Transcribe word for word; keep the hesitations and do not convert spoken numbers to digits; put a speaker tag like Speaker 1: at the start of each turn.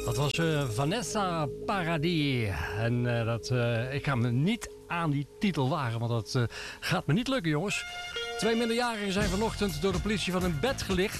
Speaker 1: Dat was uh, Vanessa Paradis. En uh, dat, uh, ik ga me niet aan die titel wagen, want dat uh, gaat me niet lukken, jongens. Twee minderjarigen zijn vanochtend door de politie van hun bed gelicht